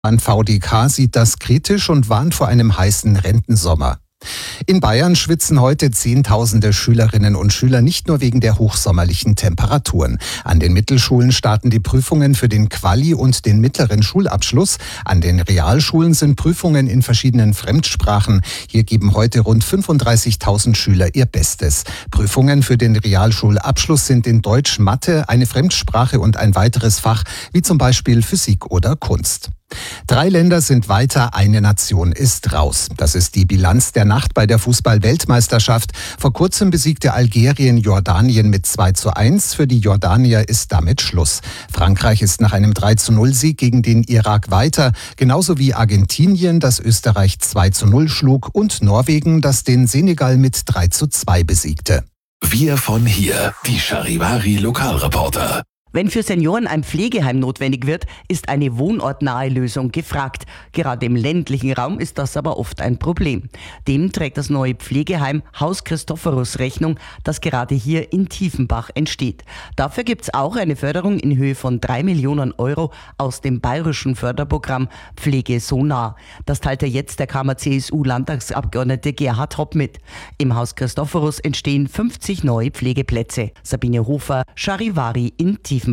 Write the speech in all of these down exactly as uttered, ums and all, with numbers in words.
V D K sieht das kritisch und warnt vor einem heißen Rentensommer. In Bayern schwitzen heute Zehntausende Schülerinnen und Schüler nicht nur wegen der hochsommerlichen Temperaturen. An den Mittelschulen starten die Prüfungen für den Quali- und den mittleren Schulabschluss. An den Realschulen sind Prüfungen in verschiedenen Fremdsprachen. Hier geben heute rund fünfunddreißigtausend Schüler ihr Bestes. Prüfungen für den Realschulabschluss sind in Deutsch, Mathe, eine Fremdsprache und ein weiteres Fach, wie zum Beispiel Physik oder Kunst. Drei Länder sind weiter, eine Nation ist raus. Das ist die Bilanz der Nacht bei der Fußball-Weltmeisterschaft. Vor kurzem besiegte Algerien Jordanien mit zwei zu eins. Für die Jordanier ist damit Schluss. Frankreich ist nach einem drei zu null Sieg gegen den Irak weiter. Genauso wie Argentinien, das Österreich zwei zu null schlug, und Norwegen, das den Senegal mit drei zu zwei besiegte. Wir von hier, die Charivari Lokalreporter. Wenn für Senioren ein Pflegeheim notwendig wird, ist eine wohnortnahe Lösung gefragt. Gerade im ländlichen Raum ist das aber oft ein Problem. Dem trägt das neue Pflegeheim Haus Christophorus Rechnung, das gerade hier in Tiefenbach entsteht. Dafür gibt es auch eine Förderung in Höhe von drei Millionen Euro aus dem bayerischen Förderprogramm Pflege so nah. Das teilte jetzt der Kammer-C S U-Landtagsabgeordnete Gerhard Hopp mit. Im Haus Christophorus entstehen fünfzig neue Pflegeplätze. Sabine Hofer, Charivari in Tiefenbach.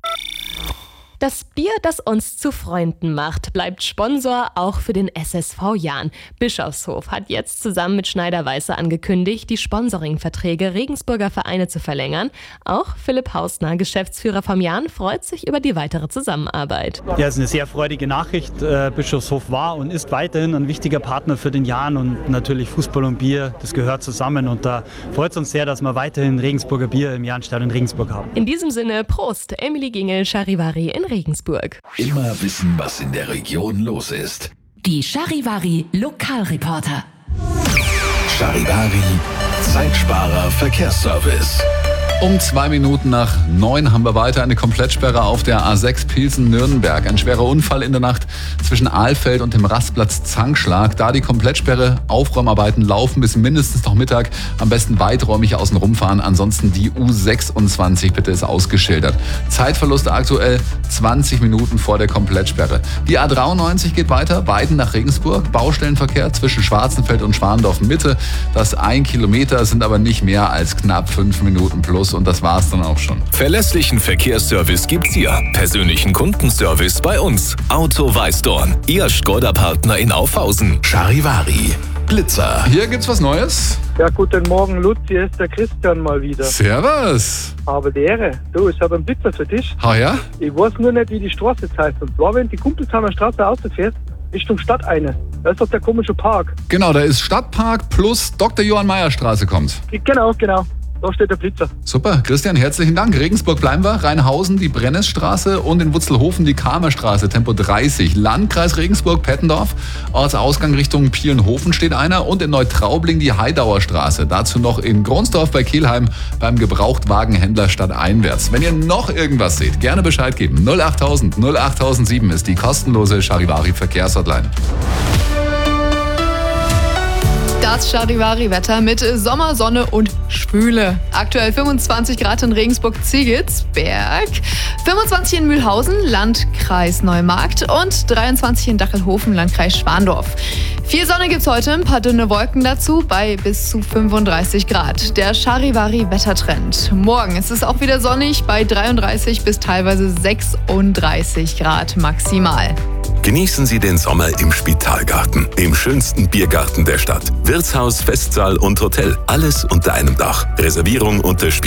Das Bier, das uns zu Freunden macht, bleibt Sponsor auch für den S S V Jahn. Bischofshof hat jetzt zusammen mit Schneider-Weißer angekündigt, die Sponsoringverträge Regensburger Vereine zu verlängern. Auch Philipp Hausner, Geschäftsführer vom Jahn, freut sich über die weitere Zusammenarbeit. Ja, es ist eine sehr freudige Nachricht. Bischofshof war und ist weiterhin ein wichtiger Partner für den Jahn, und natürlich Fußball und Bier, das gehört zusammen, und da freut es uns sehr, dass wir weiterhin Regensburger Bier im Jahnstadion in Regensburg haben. In diesem Sinne, Prost, Emily Gingel, Charivari in Regensburg. Immer wissen, was in der Region los ist. Die Charivari Lokalreporter. Charivari Zeitsparer Verkehrsservice. Um zwei Minuten nach neun haben wir weiter eine Komplettsperre auf der A sechs Pilsen-Nürnberg. Ein schwerer Unfall in der Nacht zwischen Ahlfeld und dem Rastplatz Zankschlag. Da die Komplettsperre, Aufräumarbeiten laufen bis mindestens noch Mittag. Am besten weiträumig außen rumfahren. Ansonsten die U sechsundzwanzig bitte ist ausgeschildert. Zeitverluste aktuell zwanzig Minuten vor der Komplettsperre. Die A dreiundneunzig geht weiter, Weiden nach Regensburg. Baustellenverkehr zwischen Schwarzenfeld und Schwandorf Mitte. Das ein Kilometer sind aber nicht mehr als knapp fünf Minuten plus. Und das war's dann auch schon. Verlässlichen Verkehrsservice gibt's hier. Persönlichen Kundenservice bei uns. Auto Weißdorn. Ihr Skoda-Partner in Aufhausen. Charivari. Blitzer. Hier gibt's was Neues. Ja, guten Morgen, Lutz. Hier ist der Christian mal wieder. Servus. Habe die Ehre. Du, ich habe einen Blitzer für dich. Ah ja? Ich weiß nur nicht, wie die Straße jetzt heißt. Und zwar, wenn die Kumpelsheimer Straße ausfährst, Richtung Stadt eine. Da ist doch der komische Park. Genau, da ist Stadtpark plus Doktor Johann Meyer Straße kommt. Genau, genau. Da steht der Blitzer. Super, Christian, herzlichen Dank. Regensburg bleiben wir, Rheinhausen die Brennnesstraße und in Wutzelhofen die Kamerstraße, Tempo dreißig. Landkreis Regensburg, Pettendorf, Ortsausgang Richtung Pielenhofen steht einer, und in Neutraubling die Heidauer Straße. Dazu noch in Gronsdorf bei Kelheim beim Gebrauchtwagenhändler stadteinwärts. Wenn ihr noch irgendwas seht, gerne Bescheid geben. null achttausend null achttausendsieben ist die kostenlose Charivari Verkehrshotline. Das Charivari-Wetter mit Sommer, Sonne und Schwüle. Aktuell fünfundzwanzig Grad in Regensburg-Ziegelsberg, fünfundzwanzig in Mühlhausen, Landkreis Neumarkt, und dreiundzwanzig in Dachelhofen, Landkreis Schwandorf. Viel Sonne gibt's heute, ein paar dünne Wolken dazu bei bis zu fünfunddreißig Grad. Der Charivari-Wettertrend. Morgen ist es auch wieder sonnig bei dreiunddreißig bis teilweise sechsunddreißig Grad maximal. Genießen Sie den Sommer im Spitalgarten, dem schönsten Biergarten der Stadt. Wirtshaus, Festsaal und Hotel, alles unter einem Dach. Reservierung unter Spital